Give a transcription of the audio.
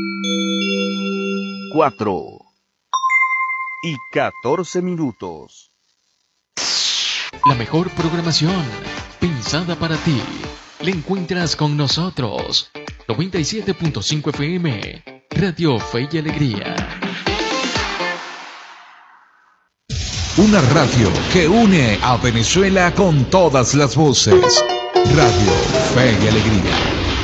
4:14. La mejor programación pensada para ti la encuentras con nosotros. 97.5 FM, Radio Fe y Alegría. Una radio que une a Venezuela con todas las voces. Radio Fe y Alegría.